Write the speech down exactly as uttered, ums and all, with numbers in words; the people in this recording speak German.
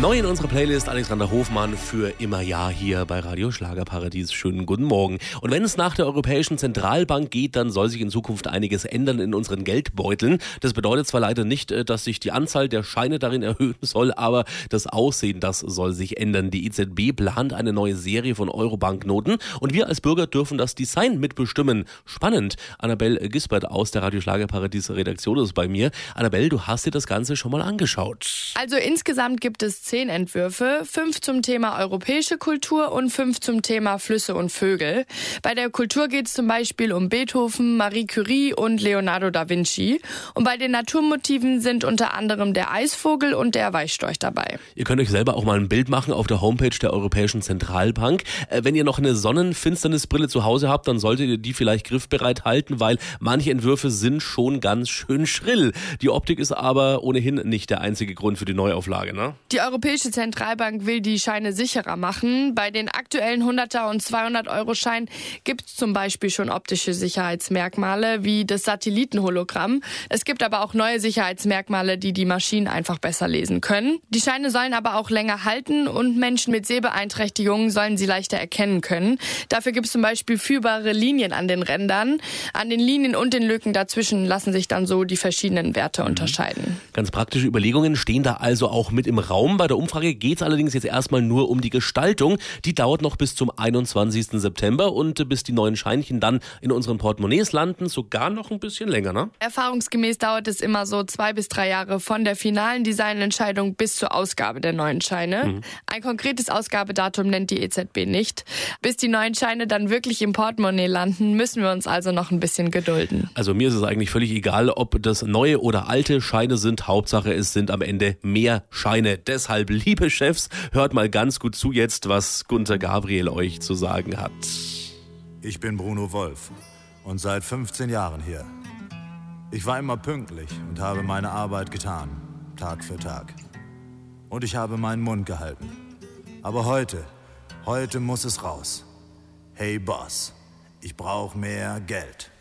Neu in unserer Playlist Alexander Hofmann für immer ja hier bei Radio Schlagerparadies. Schönen guten Morgen. Und wenn es nach der Europäischen Zentralbank geht, dann soll sich in Zukunft einiges ändern in unseren Geldbeuteln. Das bedeutet zwar leider nicht, dass sich die Anzahl der Scheine darin erhöhen soll, aber das Aussehen, das soll sich ändern. Die E Z B plant eine neue Serie von Euro-Banknoten und wir als Bürger dürfen das Design mitbestimmen. Spannend. Annabelle Gisbert aus der Radio Schlagerparadies Redaktion ist bei mir. Annabelle, du hast dir das Ganze schon mal angeschaut. Also insgesamt gibt es zehn Entwürfe, fünf zum Thema europäische Kultur und fünf zum Thema Flüsse und Vögel. Bei der Kultur geht es zum Beispiel um Beethoven, Marie Curie und Leonardo da Vinci. Und bei den Naturmotiven sind unter anderem der Eisvogel und der Weißstorch dabei. Ihr könnt euch selber auch mal ein Bild machen auf der Homepage der Europäischen Zentralbank. Äh, wenn ihr noch eine Sonnenfinsternisbrille zu Hause habt, dann solltet ihr die vielleicht griffbereit halten, weil manche Entwürfe sind schon ganz schön schrill. Die Optik ist aber ohnehin nicht der einzige Grund für die Neuauflage, ne? Die Europäische Zentralbank will die Scheine sicherer machen. Bei den aktuellen hunderter und zweihundert-Euro-Scheinen gibt es zum Beispiel schon optische Sicherheitsmerkmale wie das Satellitenhologramm. Es gibt aber auch neue Sicherheitsmerkmale, die die Maschinen einfach besser lesen können. Die Scheine sollen aber auch länger halten und Menschen mit Sehbeeinträchtigungen sollen sie leichter erkennen können. Dafür gibt es zum Beispiel führbare Linien an den Rändern. An den Linien und den Lücken dazwischen lassen sich dann so die verschiedenen Werte unterscheiden. Ganz praktische Überlegungen stehen da also auch mit im Raum. Bei der Umfrage geht es allerdings jetzt erstmal nur um die Gestaltung. Die dauert noch bis zum einundzwanzigsten September und bis die neuen Scheinchen dann in unseren Portemonnaies landen, sogar noch ein bisschen länger, ne? Erfahrungsgemäß dauert es immer so zwei bis drei Jahre von der finalen Designentscheidung bis zur Ausgabe der neuen Scheine. Mhm. Ein konkretes Ausgabedatum nennt die E Z B nicht. Bis die neuen Scheine dann wirklich im Portemonnaie landen, müssen wir uns also noch ein bisschen gedulden. Also mir ist es eigentlich völlig egal, ob das neue oder alte Scheine sind. Hauptsache, es sind am Ende mehr Scheine. Deshalb, liebe Chefs, hört mal ganz gut zu jetzt, was Gunter Gabriel euch zu sagen hat. Ich bin Bruno Wolf und seit fünfzehn Jahren hier. Ich war immer pünktlich und habe meine Arbeit getan, Tag für Tag. Und ich habe meinen Mund gehalten. Aber heute, heute muss es raus. Hey Boss, ich brauche mehr Geld.